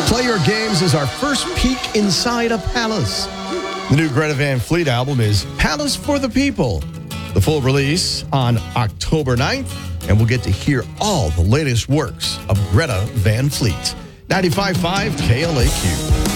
Play Your Games is our first peek inside a palace. The new Greta Van Fleet album is Palace for the People. The full release on October 9th, and we'll get to hear all the latest works of Greta Van Fleet. 95.5 KLAQ.